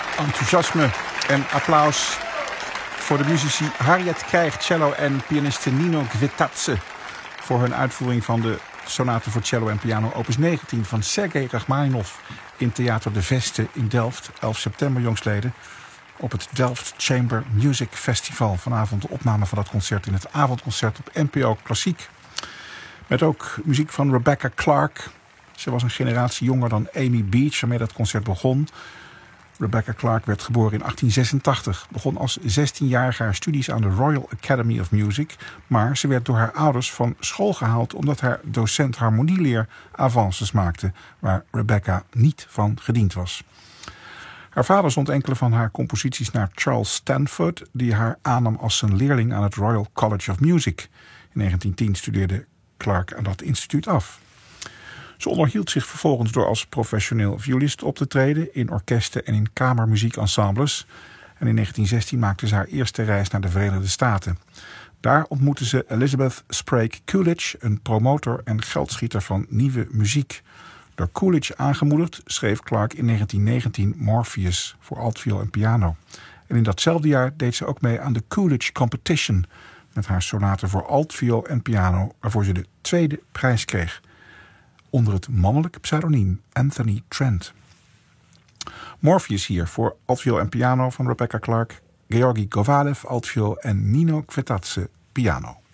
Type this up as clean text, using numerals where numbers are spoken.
Enthousiasme en applaus voor de muzici Harriet Krijg, cello en pianiste Nino Gvitatse voor hun uitvoering van de sonate voor cello en piano opus 19 van Sergei Rachmaninov in Theater de Veste in Delft, 11 september jongstleden, op het Delft Chamber Music Festival. Vanavond de opname van dat concert in het avondconcert op NPO Klassiek. Met ook muziek van Rebecca Clark. Ze was een generatie jonger dan Amy Beach, waarmee dat concert begon. Rebecca Clark werd geboren in 1886. Begon als 16-jarige haar studies aan de Royal Academy of Music. Maar ze werd door haar ouders van school gehaald omdat haar docent harmonieleer avances maakte, waar Rebecca niet van gediend was. Haar vader zond enkele van haar composities naar Charles Stanford, die haar aannam als zijn leerling aan het Royal College of Music. In 1910 studeerde Clark aan dat instituut af. Ze onderhield zich vervolgens door als professioneel violist op te treden in orkesten en in kamermuziekensembles. En in 1916 maakte ze haar eerste reis naar de Verenigde Staten. Daar ontmoette ze Elizabeth Sprague Coolidge, een promotor en geldschieter van nieuwe muziek. Door Coolidge aangemoedigd schreef Clark in 1919 Morpheus voor altviool en piano. En in datzelfde jaar deed ze ook mee aan de Coolidge Competition met haar sonate voor altviool en piano, waarvoor ze de tweede prijs kreeg, onder het mannelijk pseudoniem Anthony Trent. Morpheus hier voor altviool en piano van Rebecca Clark, Georgi Kovalev altviool en Nino Gvitatse piano.